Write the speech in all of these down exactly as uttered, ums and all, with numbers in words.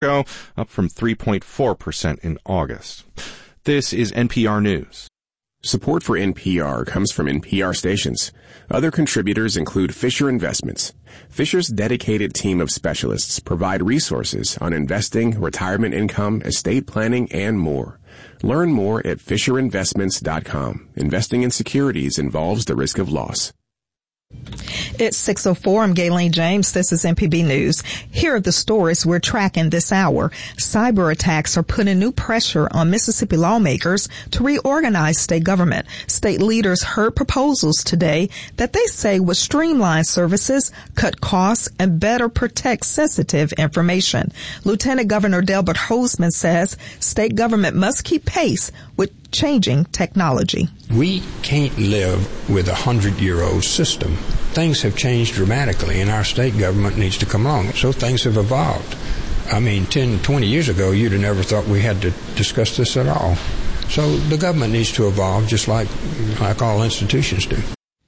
ago, up from three point four percent in August. This is N P R News. Support for N P R comes from N P R stations. Other contributors include Fisher Investments. Fisher's dedicated team of specialists provide resources on investing, retirement income, estate planning, and more. Learn more at fisher investments dot com. Investing in securities involves the risk of loss. It's six oh four. I'm Gayleen James. This is M P B News. Here are the stories we're tracking this hour. Cyber attacks are putting new pressure on Mississippi lawmakers to reorganize state government. State leaders heard proposals today that they say would streamline services, cut costs, and better protect sensitive information. Lieutenant Governor Delbert Hosemann says state government must keep pace with changing technology. We can't live with a hundred-year-old system. Things have changed dramatically, and our state government needs to come along. So things have evolved. I mean, ten, twenty years ago, you'd have never thought we had to discuss this at all. So the government needs to evolve just like, like all institutions do.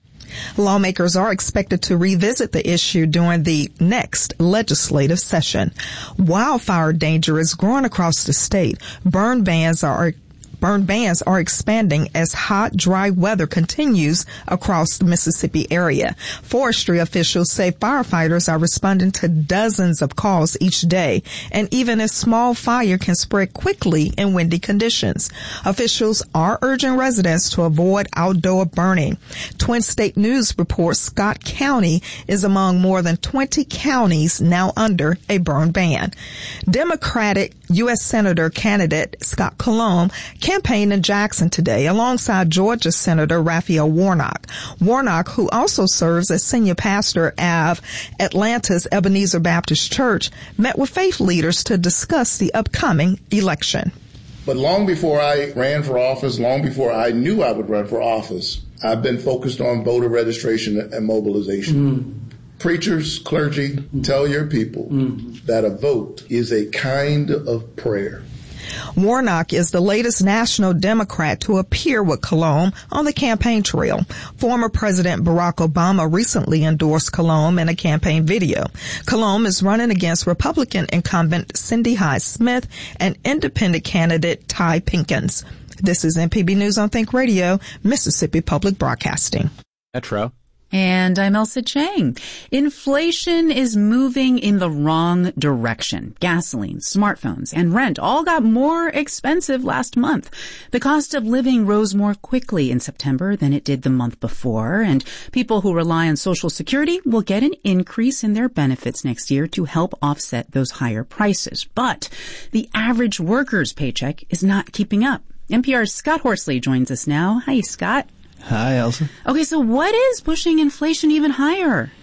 Lawmakers are expected to revisit the issue during the next legislative session. Wildfire danger is growing across the state. Burn bans are Burn bans are expanding as hot, dry weather continues across the Mississippi area. Forestry officials say firefighters are responding to dozens of calls each day, and even a small fire can spread quickly in windy conditions. Officials are urging residents to avoid outdoor burning. Twin State News reports Scott County is among more than twenty counties now under a burn ban. Democratic U S Senator candidate Scott Colomb campaigned in Jackson today alongside Georgia Senator Raphael Warnock. Warnock, who also serves as senior pastor of Atlanta's Ebenezer Baptist Church, met with faith leaders to discuss the upcoming election. But long before I ran for office, long before I knew I would run for office, I've been focused on voter registration and mobilization. Mm. Preachers, clergy, mm. tell your people mm. that a vote is a kind of prayer. Warnock is the latest national Democrat to appear with Colomb on the campaign trail. Former President Barack Obama recently endorsed Colomb in a campaign video. Colomb is running against Republican incumbent Cindy Hyde-Smith and independent candidate Ty Pinkins. This is M P B News on Think Radio, Mississippi Public Broadcasting. Metro. And I'm Elsa Chang. Inflation is moving in the wrong direction. Gasoline, smartphones, and rent all got more expensive last month. The cost of living rose more quickly in September than it did the month before, and people who rely on Social Security will get an increase in their benefits next year to help offset those higher prices. But the average worker's paycheck is not keeping up. N P R's Scott Horsley joins us now. Hi, Scott. Hi, Elsa. Okay, so what is pushing inflation even higher?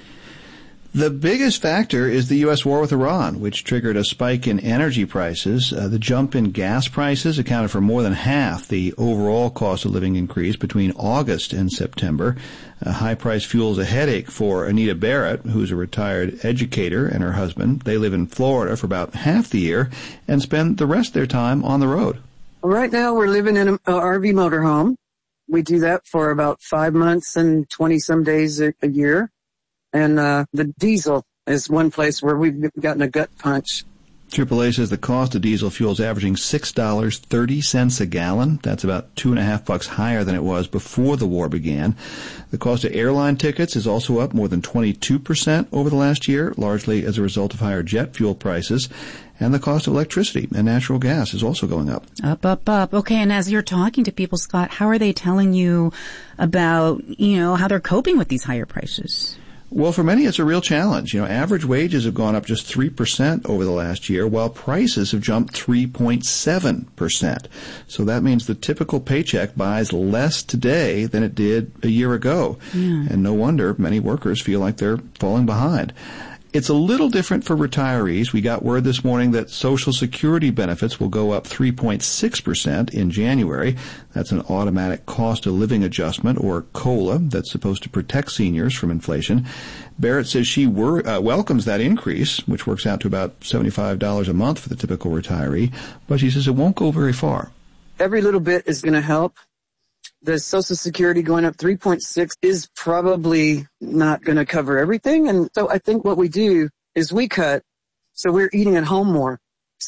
The biggest factor is the U S war with Iran, which triggered a spike in energy prices. Uh, the jump in gas prices accounted for more than half the overall cost of living increase between August and September. Uh, high-priced fuel is a headache for Anita Barrett, who's a retired educator, and her husband. They live in Florida for about half the year and spend the rest of their time on the road. Right now, we're living in an R V motorhome. We do that for about five months and twenty-some days a, a year. And uh the diesel is one place where we've gotten a gut punch. triple A says the cost of diesel fuel is averaging six dollars and thirty cents a gallon. That's about two and a half bucks higher than it was before the war began. The cost of airline tickets is also up more than twenty-two percent over the last year, largely as a result of higher jet fuel prices. And the cost of electricity and natural gas is also going up. Up, up, up. Okay, and as you're talking to people, Scott, how are they telling you about, you know, how they're coping with these higher prices? Well, for many, it's a real challenge. You know, average wages have gone up just three percent over the last year, while prices have jumped three point seven percent. So that means the typical paycheck buys less today than it did a year ago. Yeah. And no wonder many workers feel like they're falling behind. It's a little different for retirees. We got word this morning that Social Security benefits will go up three point six percent in January. That's an automatic cost of living adjustment, or COLA, that's supposed to protect seniors from inflation. Barrett says she wor- uh, welcomes that increase, which works out to about seventy-five dollars a month for the typical retiree, but she says it won't go very far. Every little bit is going to help. The Social Security going up three point six is probably not going to cover everything. And so I think what we do is we cut, so we're eating at home more.